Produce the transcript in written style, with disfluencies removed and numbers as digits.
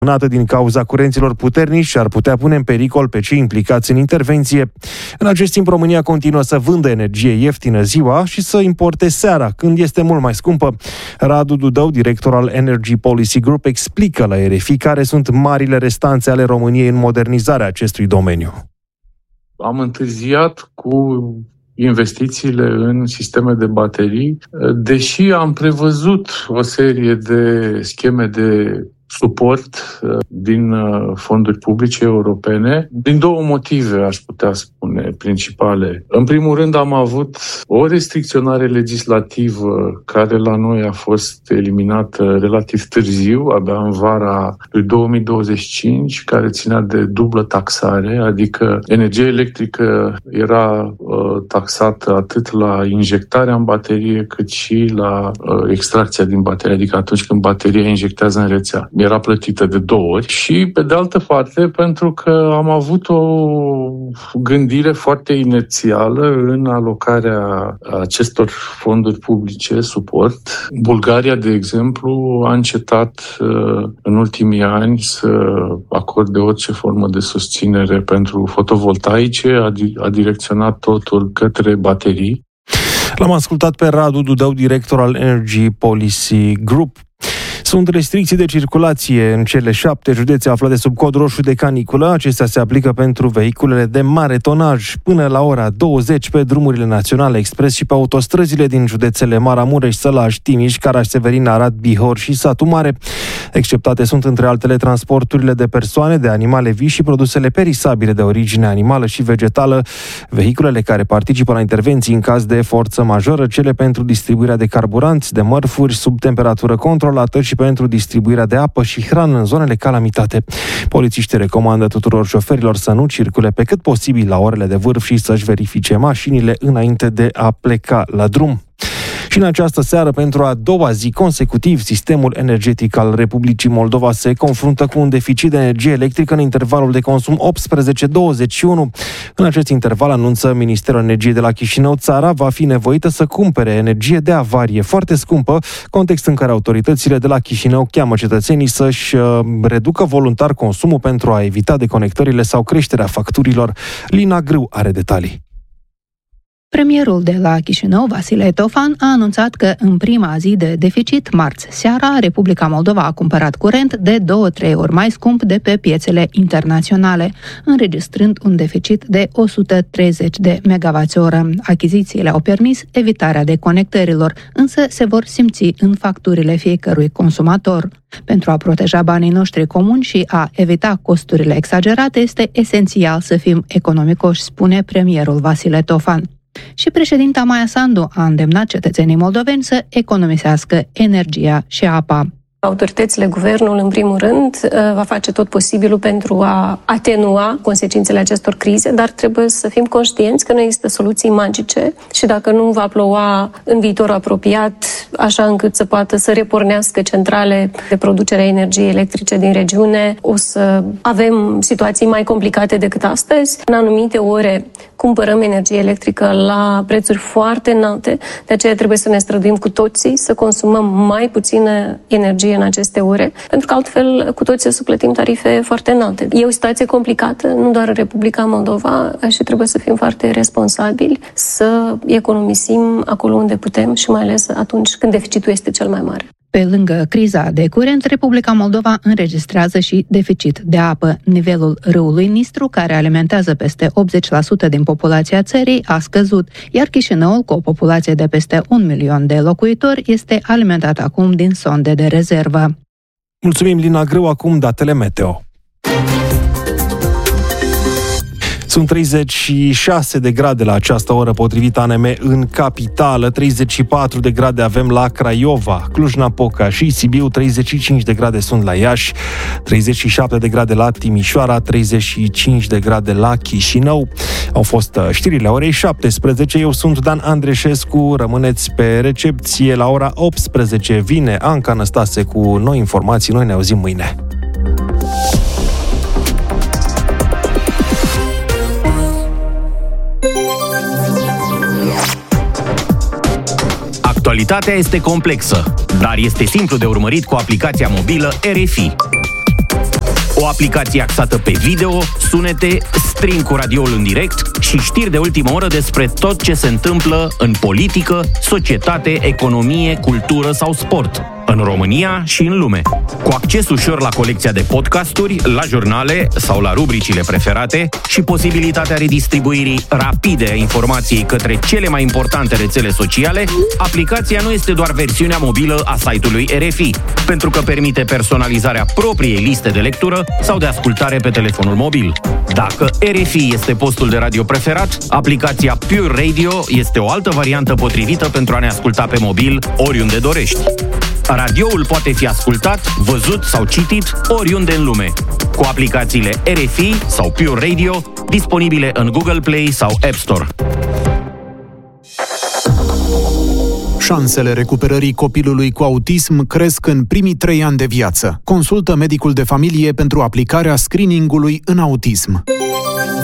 din cauza curenților puternici și ar putea pune în pericol pe cei implicați în intervenție. În acest timp, România continuă să vândă energie ieftină ziua și să importe seara, când este mult mai scumpă. Radu Dudău, director al Energy Policy Group, explică la RFI care sunt marile restanțe ale României în modernizarea acestui domeniu. Am întârziat cu investițiile în sisteme de baterii, deși am prevăzut o serie de scheme de suport din fonduri publice europene, din două motive, aș putea spune, principale. În primul rând, am avut o restricționare legislativă care la noi a fost eliminată relativ târziu, abia în vara lui 2025, care ținea de dublă taxare, adică energia electrică era taxată atât la injectarea în baterie, cât și la extracția din baterie, adică atunci când bateria injectează în rețea. Era plătită de 2 ori și, pe de altă parte, pentru că am avut o gândire foarte inerțială în alocarea acestor fonduri publice, suport. Bulgaria, de exemplu, a încetat în ultimii ani să acorde orice formă de susținere pentru fotovoltaice, a direcționat totul către baterii. L-am ascultat pe Radu Dudău, director al Energy Policy Group. Sunt restricții de circulație în cele 7 județe aflate sub cod roșu de caniculă. Acestea se aplică pentru vehiculele de mare tonaj până la ora 20 pe drumurile naționale expres și pe autostrăzile din județele Maramureș, Sălaj, Timiș, Caraș-Severin, Arad, Bihor și Satu Mare. Exceptate sunt între altele transporturile de persoane, de animale vii și produsele perisabile de origine animală și vegetală, vehiculele care participă la intervenții în caz de forță majoră, cele pentru distribuirea de carburanți, de mărfuri sub temperatură controlată și pentru distribuirea de apă și hrană în zonele calamitate. Polițiștii recomandă tuturor șoferilor să nu circule pe cât posibil la orele de vârf și să-și verifice mașinile înainte de a pleca la drum. Și în această seară, pentru a doua zi consecutiv, sistemul energetic al Republicii Moldova se confruntă cu un deficit de energie electrică în intervalul de consum 18-21. În acest interval, anunță Ministerul Energiei de la Chișinău, țara va fi nevoită să cumpere energie de avarie foarte scumpă, context în care autoritățile de la Chișinău cheamă cetățenii să-și reducă voluntar consumul pentru a evita deconectările sau creșterea facturilor. Lina Grâu are detalii. Premierul de la Chișinău, Vasile Tofan, a anunțat că în prima zi de deficit, marți seara, Republica Moldova a cumpărat curent de 2-3 ori mai scump de pe piețele internaționale, înregistrând un deficit de 130 de MWh. Achizițiile au permis evitarea deconectărilor, însă se vor simți în facturile fiecărui consumator. Pentru a proteja banii noștri comuni și a evita costurile exagerate, este esențial să fim economicoși, spune premierul Vasile Tofan. Și președinta Maia Sandu a îndemnat cetățenii moldoveni să economisească energia și apa. Autoritățile, guvernul, în primul rând, va face tot posibilul pentru a atenua consecințele acestor crize, dar trebuie să fim conștienți că nu există soluții magice și dacă nu va ploua în viitorul apropiat, așa încât să poată să repornească centrale de producere a energiei electrice din regiune, o să avem situații mai complicate decât astăzi. În anumite ore cumpărăm energie electrică la prețuri foarte înalte, de aceea trebuie să ne străduim cu toții să consumăm mai puțină energie în aceste ore, pentru că altfel cu toții să plătim tarife foarte înalte. E o situație complicată, nu doar în Republica Moldova, și trebuie să fim foarte responsabili, să economisim acolo unde putem și mai ales atunci când deficitul este cel mai mare. Pe lângă criza de curent, Republica Moldova înregistrează și deficit de apă. Nivelul râului Nistru, care alimentează peste 80% din populația țării, a scăzut, iar Chișinăul, cu o populație de peste 1 milion de locuitori, este alimentat acum din sonde de rezervă. Mulțumim, Lina Grâu. Acum datele meteo. Sunt 36 de grade la această oră potrivit ANM în capitală, 34 de grade avem la Craiova, Cluj-Napoca și Sibiu, 35 de grade sunt la Iași, 37 de grade la Timișoara, 35 de grade la Chișinău. Au fost știrile orei 17. Eu sunt Dan Andreșescu, rămâneți pe recepție la ora 18. Vine Anca Năstase cu noi informații. Noi ne auzim mâine. Actualitatea este complexă, dar este simplu de urmărit cu aplicația mobilă RFI. O aplicație axată pe video, sunete, stream cu radioul în direct și știri de ultimă oră despre tot ce se întâmplă în politică, societate, economie, cultură sau sport, în România și în lume. Cu acces ușor la colecția de podcasturi, la jurnale sau la rubricile preferate și posibilitatea redistribuirii rapide a informației către cele mai importante rețele sociale, aplicația nu este doar versiunea mobilă a site-ului RFI, pentru că permite personalizarea propriei liste de lectură sau de ascultare pe telefonul mobil. Dacă RFI este postul de radio preferat, aplicația Pure Radio este o altă variantă potrivită pentru a ne asculta pe mobil oriunde dorești. Radioul poate fi ascultat, văzut sau citit oriunde în lume, cu aplicațiile RFI sau Pure Radio, disponibile în Google Play sau App Store. Șansele recuperării copilului cu autism cresc în primii 3 ani de viață. Consultă medicul de familie pentru aplicarea screeningului în autism.